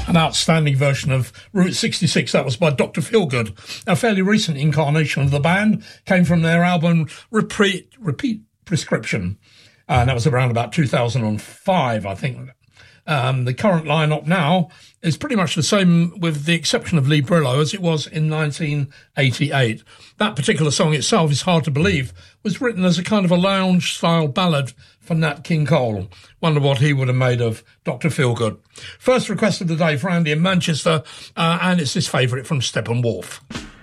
An outstanding version of Route 66, that was by Dr. Feelgood. A fairly recent incarnation of the band came from their album Repeat Prescription, and that was around about 2005, I think. The current lineup now is pretty much the same, with the exception of Lee Brillo, as it was in 1988. That particular song itself, is hard to believe, was written as a kind of a lounge-style ballad for Nat King Cole. Wonder what he would have made of Dr. Feelgood. First request of the day for Andy in Manchester, and it's his favourite from Steppenwolf.